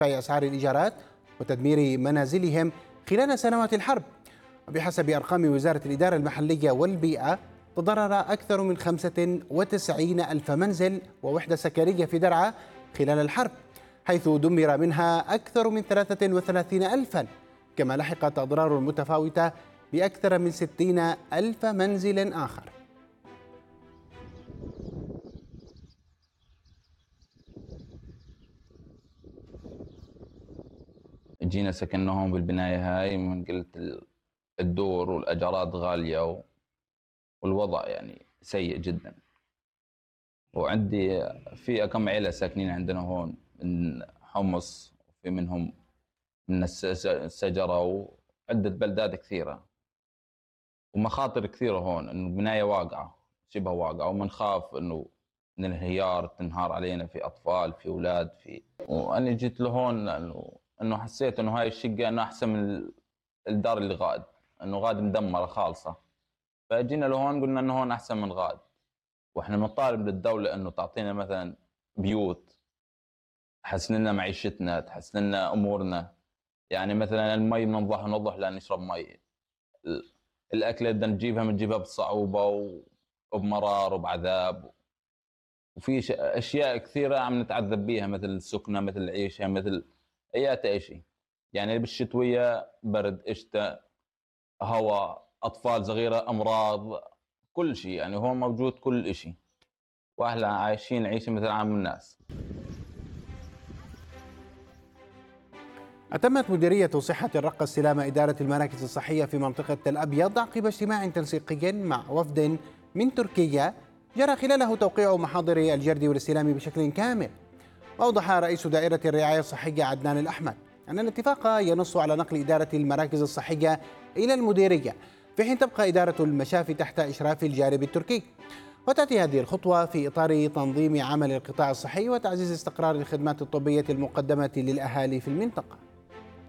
أسعار الإيجارات وتدمير منازلهم خلال سنوات الحرب. وبحسب أرقام وزارة الإدارة المحلية والبيئة، تضرر أكثر من 95 ألف منزل ووحدة سكنية في درعا خلال الحرب، حيث دمر منها أكثر من 33 ألفا، كما لحقت أضرار متفاوتة بأكثر من 60 ألف منزل آخر. جينا سكننا هون بالبناية هاي، من قلت الدور والأجارات غالية والوضع يعني سيء جدا. وعندي في كم عيلة ساكنين عندنا هون من حمص، وفي منهم من السجرة وعدة بلدات كثيرة، ومخاطر كثيرة هون إنه البناية واقعة شبه واقعة، ومنخاف إنه من الانهيار تنهار علينا، في أطفال في أولاد في. وأنا جيت لهون إنه حسيت إنه هاي الشقة إنه أحسن من الدار اللي غاد، إنه غاد مدمرة خالصة، فجينا لهون قلنا إنه هون أحسن من غاد. وإحنا بنطالب للدولة إنه تعطينا مثلا بيوت تحسن لنا معيشتنا، تحسن لنا أمورنا. يعني مثلا المي بننضح لا نشرب مي، الأكل بدنا نجيبها بصعوبة وبمرار وبعذاب، وفي أشياء كثيرة عم نتعذب بيها، مثل السكنة، مثل العيشة، مثل أي شيء. يعني بالشتوية برد، شتاء، هواء، أطفال صغيرة، أمراض، كل شيء. يعني هون موجود كل شيء، وأهلا عايشين عيشة مثل عام الناس. أتمت مديرية صحة الرقة استلام إدارة المراكز الصحية في منطقة تل أبيض عقب اجتماع تنسيقي مع وفد من تركيا جرى خلاله توقيع محاضر الجرد والاستلام بشكل كامل. وأوضح رئيس دائرة الرعاية الصحية عدنان الأحمد أن الاتفاق ينص على نقل إدارة المراكز الصحية إلى المديرية، في حين تبقى إدارة المشافي تحت إشراف الجانب التركي. وتأتي هذه الخطوة في إطار تنظيم عمل القطاع الصحي وتعزيز استقرار الخدمات الطبية المقدمة للأهالي في المنطقة.